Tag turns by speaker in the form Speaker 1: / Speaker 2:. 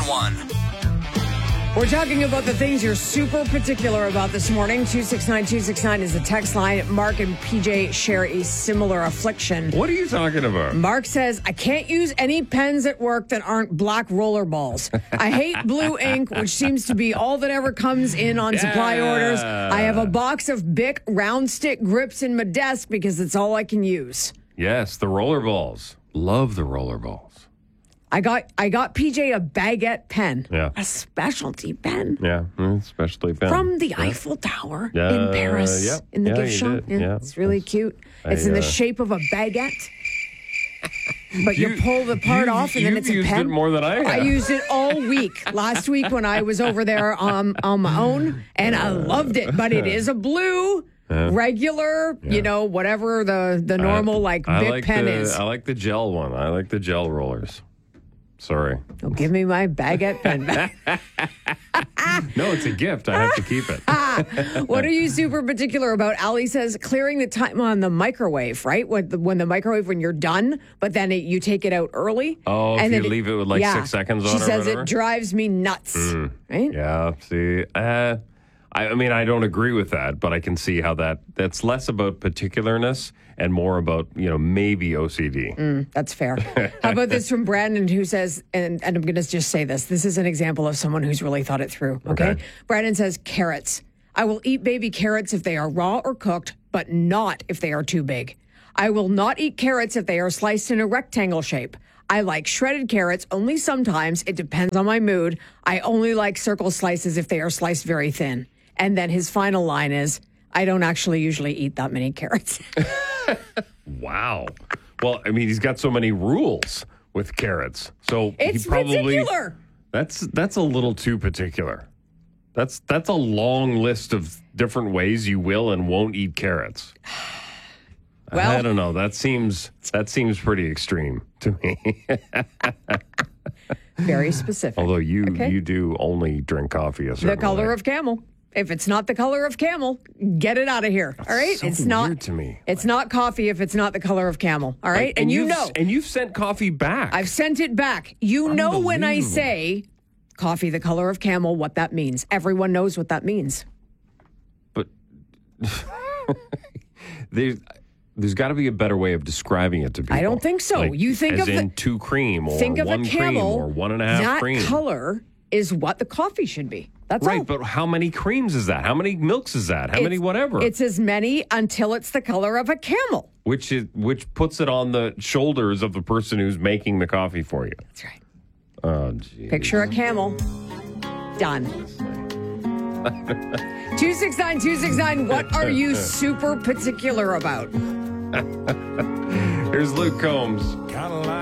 Speaker 1: 911.
Speaker 2: We're talking about the things you're super particular about this morning. 269-269 is the text line. Mark and PJ share a similar affliction.
Speaker 3: What are you talking about?
Speaker 2: Mark says, I can't use any pens at work that aren't black roller balls. I hate blue ink, which seems to be all that ever comes in on supply orders. I have a box of Bic round stick grips in my desk because it's all I can use.
Speaker 3: Yes, the roller balls. Love the roller balls.
Speaker 2: I got PJ a baguette pen.
Speaker 3: Yeah.
Speaker 2: A specialty pen.
Speaker 3: Yeah, especially pen.
Speaker 2: From the Eiffel Tower in Paris in the gift shop.
Speaker 3: Yeah.
Speaker 2: It's really cute. It's in the shape of a baguette. But you pull the part off and then it's a
Speaker 3: used
Speaker 2: pen.
Speaker 3: It more than I have.
Speaker 2: I used it all week. Last week when I was over there on my own, and I loved it. But it is a blue, regular, whatever the normal Bic pen is.
Speaker 3: I like the gel one. I like the gel rollers. Sorry.
Speaker 2: Oh, give me my baguette pen back.
Speaker 3: No, it's a gift. I have to keep it.
Speaker 2: What are you super particular about? Ali says clearing the time on the microwave, right? When when you're done, but then you take it out early.
Speaker 3: Oh,
Speaker 2: and
Speaker 3: if
Speaker 2: then
Speaker 3: you leave it with 6 seconds on it.
Speaker 2: She says it drives me nuts. Right?
Speaker 3: Yeah, see, I mean, I don't agree with that, but I can see how that's less about particularness and more about, maybe OCD.
Speaker 2: That's fair. How about this from Brandon, who says, and I'm going to just say this. This is an example of someone who's really thought it through. Okay. Brandon says, carrots. I will eat baby carrots if they are raw or cooked, but not if they are too big. I will not eat carrots if they are sliced in a rectangle shape. I like shredded carrots only sometimes. It depends on my mood. I only like circle slices if they are sliced very thin. And then his final line is, I don't actually usually eat that many carrots.
Speaker 3: Wow. Well, I mean, he's got so many rules with carrots. So
Speaker 2: it's
Speaker 3: he probably
Speaker 2: particular.
Speaker 3: That's a little too particular. That's a long list of different ways you will and won't eat carrots. Well, I don't know. That seems pretty extreme to me.
Speaker 2: Very specific.
Speaker 3: Although you do only drink coffee a certain
Speaker 2: The color
Speaker 3: way.
Speaker 2: of camel. If it's not the color of camel, get it out of here. All right?
Speaker 3: So
Speaker 2: it's not
Speaker 3: weird to me.
Speaker 2: It's not coffee if it's not the color of camel. All right?
Speaker 3: And
Speaker 2: you know.
Speaker 3: And you've sent coffee back.
Speaker 2: I've sent it back. You know when I say coffee the color of camel, what that means. Everyone knows what that means.
Speaker 3: But there's got to be a better way of describing it to people.
Speaker 2: I don't think so. You think
Speaker 3: as
Speaker 2: of
Speaker 3: in 2 cream or
Speaker 2: think of
Speaker 3: 1
Speaker 2: a camel,
Speaker 3: cream or 1.5 cream.
Speaker 2: That color is what the coffee should be. That's
Speaker 3: right,
Speaker 2: all.
Speaker 3: but how many creams is that? How many milks is that? How many whatever?
Speaker 2: It's as many until it's the color of a camel.
Speaker 3: Which puts it on the shoulders of the person who's making the coffee for you.
Speaker 2: That's right.
Speaker 3: Oh, geez.
Speaker 2: Picture a camel. Done. 269-269, what are you super particular about?
Speaker 3: Here's Luke Combs.